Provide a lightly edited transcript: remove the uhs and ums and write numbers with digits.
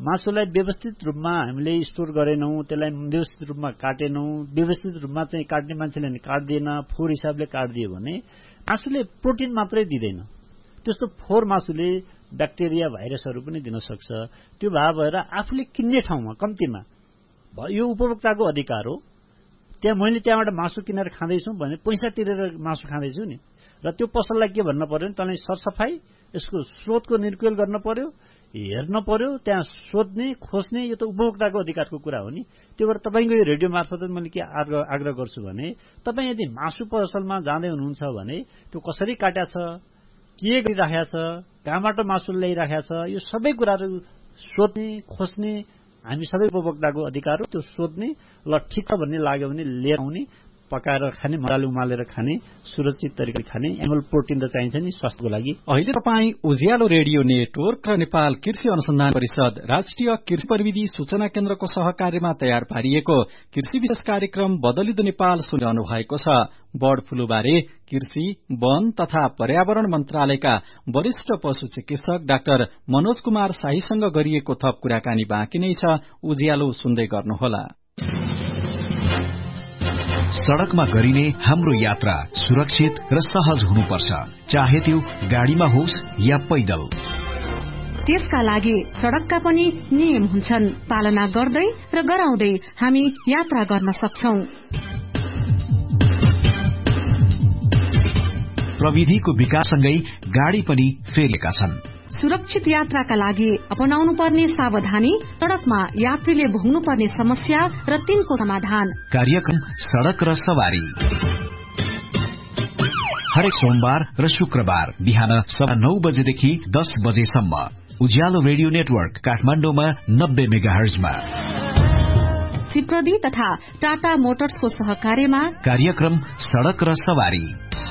मासुलाई व्यवस्थित रूपमा हामीले स्टोर गरेनौं, त्यसलाई व्यवस्थित रूपमा काटेनौं, व्यवस्थित रूपमा चाहिँ काट्ने मान्छेले काट्दिएन, फोहोर हिसाबले काट्दियो भने मासुले प्रोटिन मात्रै दिँदैन। त्यस्तो फोहोर मासुले ब्याक्टेरिया भाइरसहरू पनि दिन सक्छ। त्यो भएर आफूले किन्ने ठाउँमा कम्तीमा यो उपभोक्ताको अधिकार हो। मैले त्यहाँबाट मासु किनेर खाँदैछु भने पैसा तिरेर मासु खाँदैछु नि, र त्यो पसललाई के भन्न पर्यो नि, तँलाई सरसफाई यसको स्रोतको निर्कुल गर्न पर्यो, हेर्न पर्यो, त्यहाँ सोध्ने खोज्ने, यो त उपभोक्ताको अधिकारको कुरा हो नि। त्यो भएर तपाईँको यो रेडियो मार्फत मैले के आग्रह गर्छु भने तपाईँ यदि मासु पसलमा जाँदै हुनुहुन्छ भने त्यो कसरी काट्या छ, के गरिराखेको छ, कहाँबाट मासु ल्याइराखेको छ, यो सबै कुराहरू सोध्ने खोज्ने हामी सबै उपभोक्ताको अधिकार हो। त्यो सोध्ने ल ठिक छ भन्ने लाग्यो भने लिएर आउने, पकाएर खाने, मजाले उमालेर खाने, सुरक्षित तरिकाले खाने। एनिमल प्रोटिन त चाहिन्छ नि स्वास्थ्यको लागि। अहिले तपाईँ उज्यालो रेडियो नेटवर्क र नेपाल कृषि अनुसन्धान परिषद राष्ट्रिय कृषि प्रविधि सूचना केन्द्रको सहकार्यमा तयार पारिएको कृषि विशेष कार्यक्रम बदलिदो नेपाल सुनिरहनु भएको छ। बर्ड फ्लू बारे कृषि, वन तथा पर्यावरण मन्त्रालयका वरिष्ठ पशु चिकित्सक डाक्टर मनोज कुमार शाहीसँग गरिएको थप कुराकानी बाँकी नै छ। उज्यालो सुन्दै गर्नुहोला। सड़कमा गरिने हाम्रो यात्रा सुरक्षित र सहज हुनुपर्छ, चाहे त्यो गाड़ीमा होस् या पैदल। त्यसका लागि सड़कका पनि नियम हुन्छन्। पालना गर्दै र गराउँदै हामी यात्रा गर्न सक्छौं। प्रविधिको विकाससँगै गाड़ी पनि फेरिएका छन्। सुरक्षित यात्राका लागि अपनाउनु पर्ने सावधानी, सड़कमा यात्रीले भोग्नु पर्ने समस्या र तिनको समाधान। कार्यक्रम सड़क र सवारी हरेक सोमबार र शुक्रबार बिहान 9:15 बजेदेखि 10 बजेसम्म उज्यालो रेडियो नेटवर्क काठमाडौँमा 90 मेगाहर्जमा। सिप्रदी तथा टाटा मोटर्सको सहकार्यमा कार्यक्रम सड़क र सवारी।